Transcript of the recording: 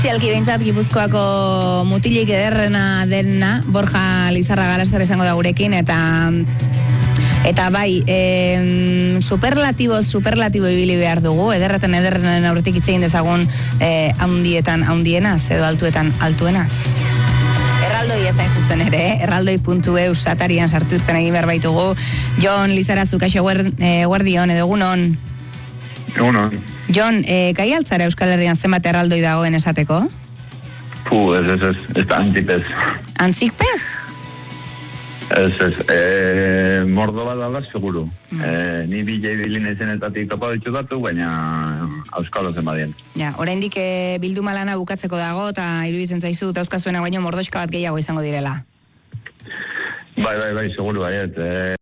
Zialki behintzat Gipuzkoako mutilik ederrena dena, Borja Lizarra Galastar izango da gurekin, eta bai, superlatibo ibili behar dugu, ederrenen aurretik hitz egin dezagun haundietan haundienaz, edo altuetan altuenaz. Erraldoi ezain zuzen ere, erraldoi.eu satarian sartu irten egin behar baitugu. Jon Lizarazu, kaixo guardion, edo egunon. Egunon. Jon, kai altzara Euskal Herrian zenbat erraldoi dagoen esateko? Ez da antipez. Antzikpez? Mordo bat dala, seguru. Ni bilei bilin ezenetatik topa ditu datu, baina auskalo zen badien. Ja, oraindik bilduma lana bukatzeko dago, eta iruditzen zaizu, eta euskazuena baino mordoxka bat gehiago izango direla. Bai, seguru, baiet.